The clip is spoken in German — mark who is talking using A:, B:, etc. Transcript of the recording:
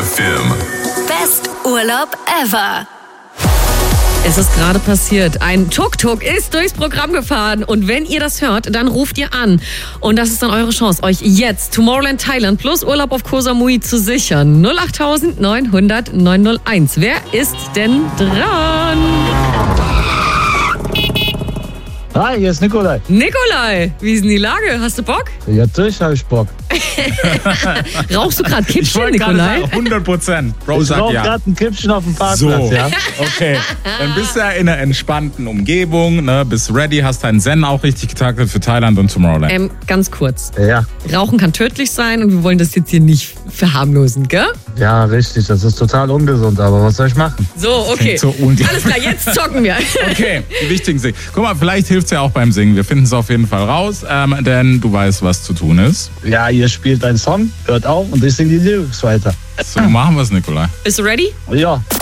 A: FM.
B: Best Urlaub ever.
C: Es ist gerade passiert. Ein Tuk-Tuk ist durchs Programm gefahren. Und wenn ihr das hört, dann ruft ihr an. Und das ist dann eure Chance, euch jetzt Tomorrowland Thailand plus Urlaub auf Koh Samui zu sichern. 08900 901. Wer ist denn dran?
D: Hi, hier ist Nikolai.
C: Nikolai, wie ist denn die Lage? Hast du Bock?
D: Ja, natürlich habe ich Bock.
C: Rauchst du gerade Kippchen,
E: Ich wollte
C: Nikolai?
E: gerade sagen, 100%. Bro
D: Ich
E: sagt
D: rauche
E: ja.
D: gerade ein Kippchen auf dem Parkplatz,
E: So,
D: ja.
E: okay. Dann bist du ja in einer entspannten Umgebung, ne? Bist ready, hast deinen Zen auch richtig getaktet für Thailand und Tomorrowland.
C: Ganz kurz.
D: Ja,
C: Rauchen kann tödlich sein und wir wollen das jetzt hier nicht verharmlosen, gell?
D: ja, richtig. Das ist total ungesund, aber was soll ich machen?
C: So, okay.
E: klingt so
C: Alles klar, jetzt zocken wir.
E: Okay, die wichtigen Dinge. Guck mal, vielleicht hilft es ja auch beim Singen. Wir finden es auf jeden Fall raus, denn du weißt, was zu tun ist.
D: Ja, ihr spielt einen Song, hört auf und ich singe die Lyrics weiter.
E: So machen wir es, Nikolai.
C: Bist du ready?
D: Ja,